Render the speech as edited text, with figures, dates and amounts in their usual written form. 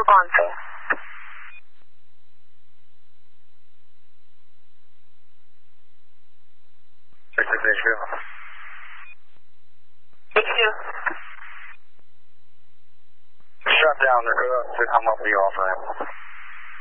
answer. This is HQ. HQ. Shut down the hood to come up the off ramp.